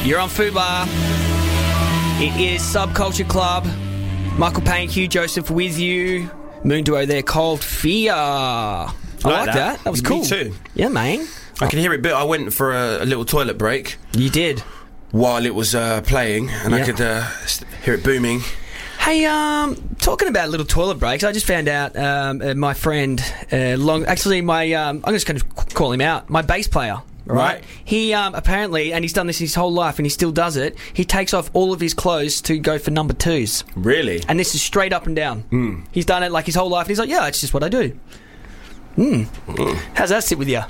You're on Fubar. It is Subculture Club. Michael Payne, Hugh Joseph with you. Moon Duo there called Fear. I like that. That was cool. Me too. Yeah, man. I can hear it, but I went for a little toilet break. You did. While it was playing, and I could hear it booming. Hey, talking about little toilet breaks, I just found out my friend, I'm just going to call him out, my bass player. Right. He apparently, and he's done this his whole life, and he still does it. He takes off all of his clothes to go for number twos. Really? And this is straight up and down. He's done it like his whole life, and he's like, yeah, it's just what I do. How's that sit with you?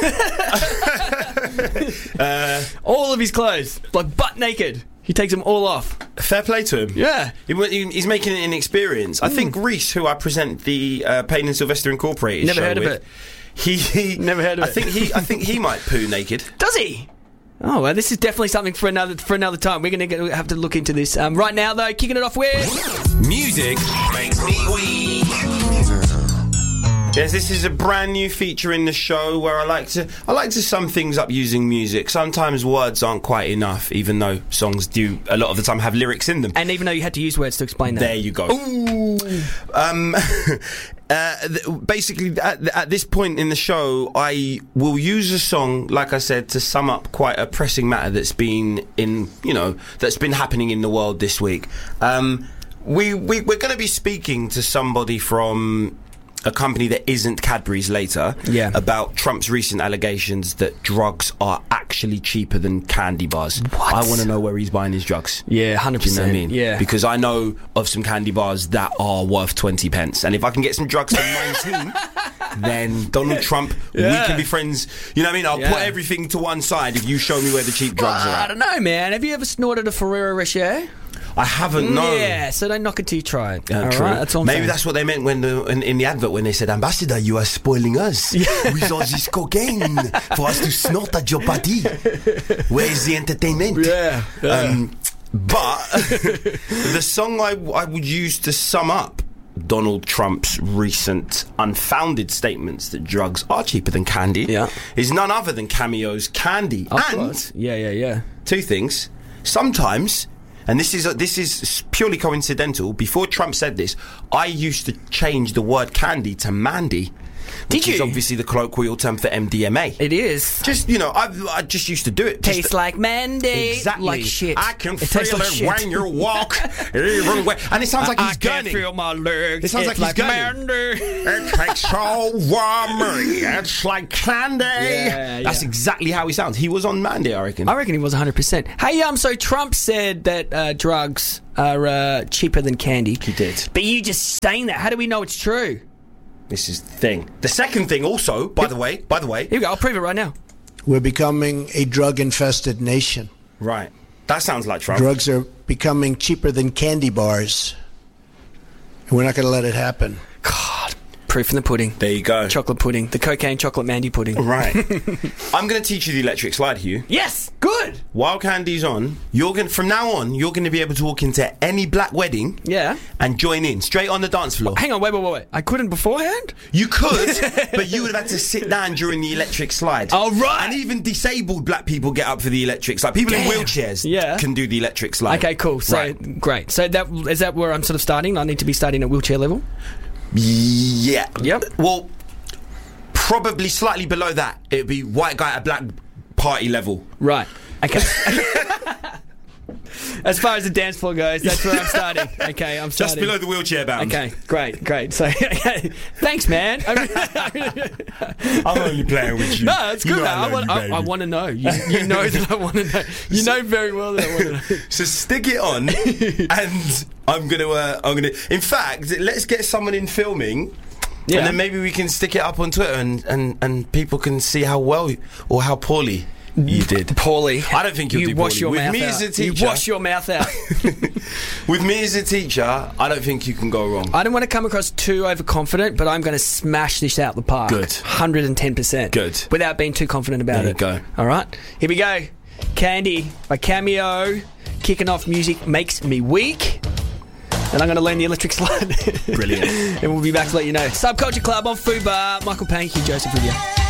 All of his clothes, like butt naked. He takes them all off. Fair play to him. Yeah. He's making it an experience. I think Reese, who I present the Payne and Sylvester Incorporated Never show heard of with, it. He never heard of it. I think he might poo naked. Does he? Oh, well, this is definitely something for another time. We're going to have to look into this. Right now, though, kicking it off with... Music makes me weak. Yes, this is a brand new feature in the show where I like to sum things up using music. Sometimes words aren't quite enough, even though songs do a lot of the time have lyrics in them. And even though you had to use words to explain that. There you go. Basically, at this point in the show, I will use a song, like I said, to sum up quite a pressing matter that's been happening in the world this week. We're going to be speaking to somebody from a company that isn't Cadbury's later about Trump's recent allegations that drugs are actually cheaper than candy bars. What? I want to know where he's buying his drugs. Yeah, 100%. Do you know what I mean? Yeah. Because I know of some candy bars that are worth 20 pence. And if I can get some drugs for 19, then Donald Trump, we can be friends. You know what I mean? I'll put everything to one side if you show me where the cheap drugs are at. I don't know, man. Have you ever snorted a Ferrero Rocher? I haven't, no. Yeah, so don't knock it till you try it. True. Right? That's all I'm Maybe saying. that's what they meant when in the advert when they said, "Ambassador, you are spoiling us with all this cocaine for us to snort at your party. Where is the entertainment?" Yeah. But the song I would use to sum up Donald Trump's recent unfounded statements that drugs are cheaper than candy is none other than Cameo's Candy. Yeah. Two things. Sometimes... And this is purely coincidental. Before Trump said this, I used to change the word candy to Mandy. Which is obviously the colloquial term for MDMA. It is. Just, I just used to do it. Tastes like Mandy. Exactly. Like shit. I can feel it when you walk. Even when, and it sounds like he's gunning. I can feel my legs. It sounds like he's gunning. Mandy. It takes so warm. It's like candy. Yeah. That's exactly how he sounds. He was on Mandy, I reckon. I reckon he was 100%. Hey, so Trump said that drugs are cheaper than candy. He did. But you just saying that. How do we know it's true? This is the thing. The second thing also, by the way. Here we go, I'll prove it right now. We're becoming a drug-infested nation. Right. That sounds like Trump. Drugs are becoming cheaper than candy bars. And we're not going to let it happen. God, proof in the pudding. There you go. Chocolate pudding. The cocaine chocolate Mandy pudding. Right. I'm going to teach you the electric slide, Hugh. Yes, good. While Candy's on, from now on, you're going to be able to walk into any black wedding and join in, straight on the dance floor. Hang on, wait. I couldn't beforehand? You could, but you would have had to sit down during the electric slide. Oh, right. And even disabled black people get up for the electric slide. People in wheelchairs can do the electric slide. Okay, cool. So, great. So is that where I'm sort of starting? I need to be starting at wheelchair level? Yeah. Yep. Well, probably slightly below that. It would be white guy at black party level. Right. Okay. As far as the dance floor goes, that's where I'm starting. Okay, I'm starting. Just below the wheelchair bound. Okay, great. So, thanks, man. I'm only playing with you. No, it's good, man. I want to know. You know that I want to know. You know very well that I want to know. So stick it on, and I'm gonna. In fact, let's get someone in filming. Yeah. And then maybe we can stick it up on Twitter, and people can see how well or how poorly you did. Poorly. I don't think you'll do wash poorly. Your With mouth me out. as a teacher, you wash your mouth out. With me as a teacher, I don't think you can go wrong. I don't want to come across too overconfident, but I'm going to smash this out the park. Good. 110%. Good. Without being too confident about it. There you go. All right. Here we go. Candy by Cameo. Kicking off Music Makes Me Weak. And I'm going to learn the electric slide. Brilliant. And we'll be back to let you know. Subculture Club on Fubar. Michael Payne, Hugh Joseph with you.